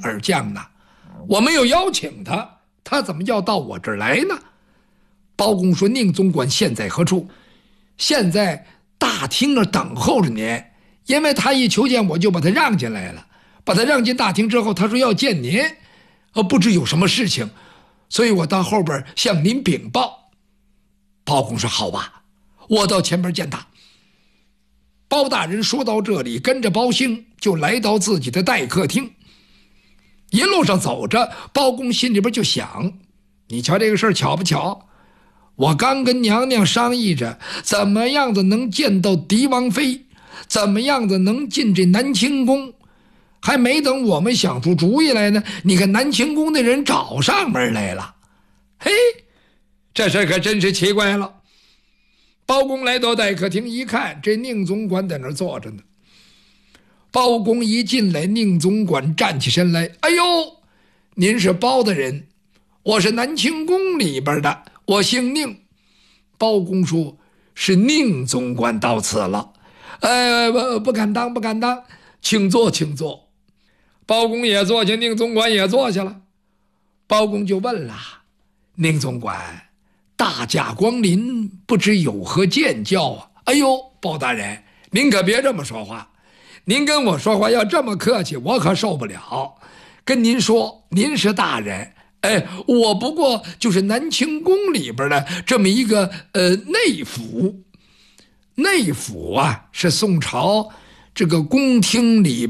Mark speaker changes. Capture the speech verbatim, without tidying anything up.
Speaker 1: 而降呢？我没有邀请他，他怎么要到我这儿来呢？包公说：“宁总管现在何处？”现在大厅那等候着您，因为他一求见我就把他让进来了。把他让进大厅之后，他说要见您，呃，不知有什么事情，所以我到后边向您禀报。包公说：“好吧，我到前边见他。”包大人说到这里，跟着包兴就来到自己的待客厅。一路上走着，包公心里边就想：你瞧这个事儿巧不巧？我刚跟娘娘商议着，怎么样子能见到狄王妃，怎么样子能进这南清宫，还没等我们想出主意来呢，你看南清宫的人找上门来了。嘿，这事可真是奇怪了。包公来到待客厅一看，这宁总管在那儿坐着呢。包公一进来，宁总管站起身来：“哎呦，您是包大人，我是南清宫里边的，我姓宁。”包公说：“是宁总管到此了。”哎，不不敢当，不敢当，请坐，请坐。包公也坐下，宁总管也坐下了。包公就问了：“宁总管，大驾光临，不知有何见教啊？”哎呦，包大人，您可别这么说话。您跟我说话要这么客气，我可受不了。跟您说，您是大人，哎，我不过就是南清宫里边的这么一个呃内府。内府啊，是宋朝这个宫廷里